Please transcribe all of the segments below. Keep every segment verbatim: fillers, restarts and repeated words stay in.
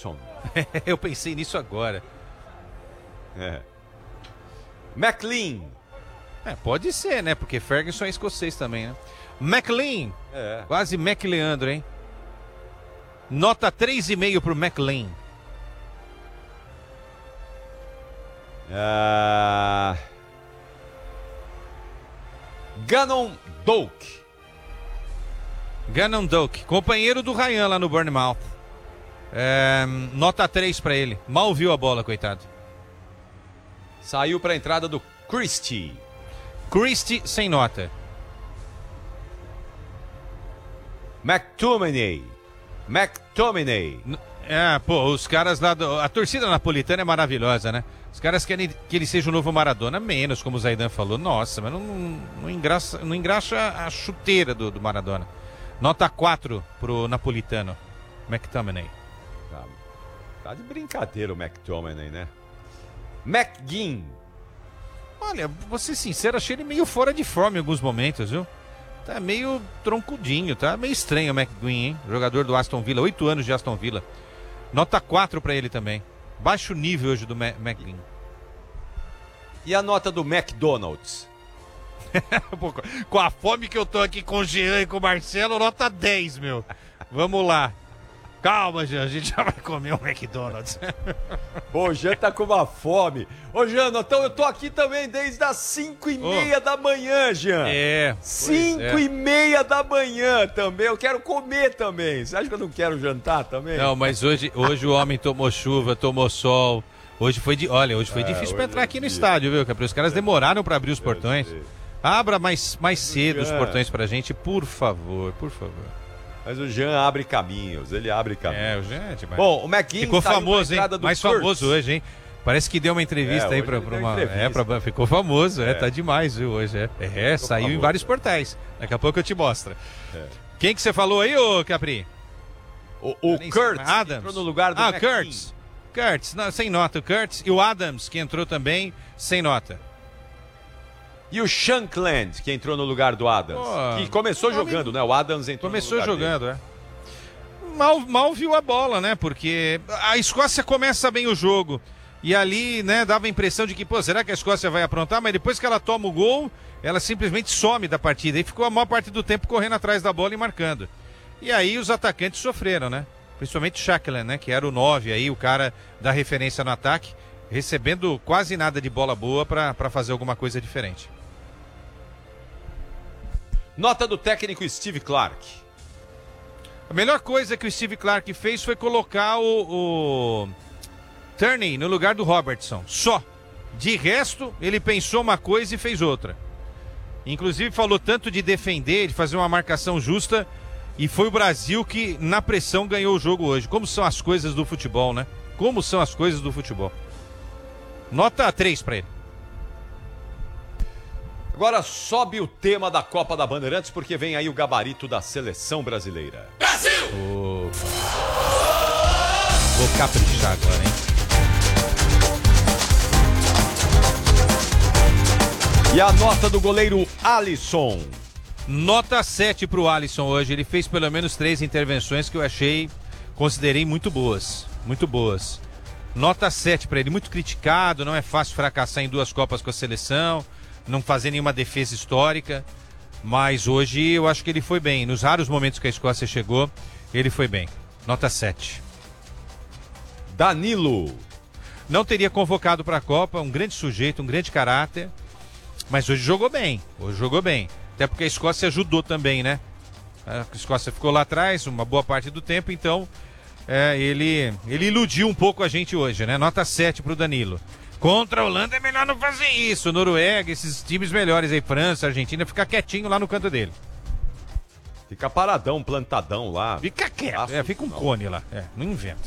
Ferguson. Eu pensei nisso agora. É. McLean. É, pode ser, né? Porque Ferguson é escocês também, né? McLean. É. Quase McLeandro, hein? Nota três e meio pro McLean. Uh... Gannon Doak. Gannon Doak, companheiro do Ryan lá no Bournemouth. É, nota três pra ele. Mal viu a bola, coitado. Saiu pra entrada do Christie. Christie sem nota. McTominay. McTominay. É, pô, os caras lá do... A torcida napolitana é maravilhosa, né? Os caras querem que ele seja o novo Maradona, menos, como o Zaidan falou. Nossa, mas não, não, engraça, não engraxa a chuteira do, do Maradona. Nota quatro pro napolitano, McTominay. Tá, tá de brincadeira o McTominay, né? McGinn. Olha, vou ser sincero, achei ele meio fora de forma em alguns momentos, viu? Tá meio troncudinho, tá meio estranho o McGinn, hein? Jogador do Aston Villa, oito anos de Aston Villa. Nota quatro pra ele também. Baixo nível hoje do McGinn. E a nota do McDonald's? Com a fome que eu tô aqui com o Jean e com o Marcelo, nota dez, meu. Vamos lá. Calma, Jean, a gente já vai comer um McDonald's. Ô, o Jean tá com uma fome. Ô, Jean, então eu tô aqui também desde as cinco e meia da manhã, Jean. É. cinco e meia da manhã também. Eu quero comer também. Você acha que eu não quero jantar também? Não, mas hoje, hoje o homem tomou chuva, tomou sol. Hoje foi de, olha, hoje foi é, difícil pra entrar aqui no estádio, viu, Capri? Os caras demoraram pra abrir os portões. Abra mais, mais cedo os portões pra gente, por favor, por favor. Mas o Jean abre caminhos, ele abre caminhos. É, o Jean é demais. Bom, o McGinn ficou famoso, hein? Mais Kurtz. famoso hoje, hein? Parece que deu uma entrevista é, aí pra, pra uma. Entrevista. É, pra... ficou famoso, é. é, tá demais, viu, hoje. É, é saiu famoso, em vários é. portais. Daqui a pouco eu te mostro. É. Quem que você falou aí, ô Capri? O, o Kurtz Adams. entrou no lugar do Ah, McGinn. Kurtz. Kurtz, não, sem nota, o Kurtz. E o Adams, que entrou também, sem nota. E o Shankland, que entrou no lugar do Adams. Oh, que começou jogando, me... né? O Adams entrou Começou no lugar jogando, dele. é. Mal, mal viu a bola, né? Porque a Escócia começa bem o jogo. E ali, né, dava a impressão de que, pô, será que a Escócia vai aprontar? Mas depois que ela toma o gol, ela simplesmente some da partida. E ficou a maior parte do tempo correndo atrás da bola e marcando. E aí os atacantes sofreram, né? Principalmente o Shankland, né? Que era o nove aí, o cara da referência no ataque. Recebendo quase nada de bola boa pra, pra fazer alguma coisa diferente. Nota do técnico Steve Clarke. A melhor coisa que o Steve Clarke fez foi colocar o, o Turney no lugar do Robertson. Só. De resto, ele pensou uma coisa e fez outra. Inclusive falou tanto de defender, de fazer uma marcação justa. E foi o Brasil que, na pressão, ganhou o jogo hoje. Como são as coisas do futebol, né? Como são as coisas do futebol. Nota três pra ele. Agora sobe o tema da Copa da Bandeirantes, porque vem aí o gabarito da seleção brasileira. Brasil! Oh. Vou caprichar agora, hein? E a nota do goleiro Alisson. Nota sete pro Alisson hoje. Ele fez pelo menos três intervenções que eu achei, considerei muito boas. Muito boas. Nota sete pra ele. Muito criticado, não é fácil fracassar em duas Copas com a seleção. Não fazer nenhuma defesa histórica, mas hoje eu acho que ele foi bem. Nos raros momentos que a Escócia chegou, ele foi bem. Nota sete. Danilo. Não teria convocado para a Copa, um grande sujeito, um grande caráter, mas hoje jogou bem. Hoje jogou bem. Até porque a Escócia ajudou também, né? A Escócia ficou lá atrás uma boa parte do tempo, então é, ele, ele iludiu um pouco a gente hoje, né? Nota sete pro Danilo. Contra a Holanda é melhor não fazer isso. Noruega, esses times melhores aí, França, Argentina, fica quietinho lá no canto dele. Fica paradão, plantadão lá. Fica quieto, é, fica um não. cone lá. É, não inventa.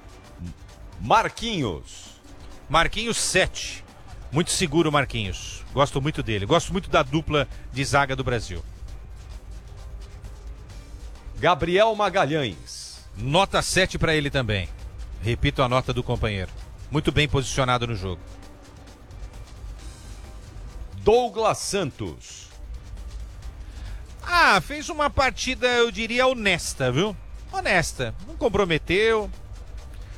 Marquinhos. Marquinhos sete. Muito seguro, Marquinhos. Gosto muito dele. Gosto muito da dupla de zaga do Brasil. Gabriel Magalhães. Nota sete para ele também. Repito a nota do companheiro. Muito bem posicionado no jogo. Douglas Santos. Ah, fez uma partida, eu diria, honesta, viu? Honesta. Não comprometeu.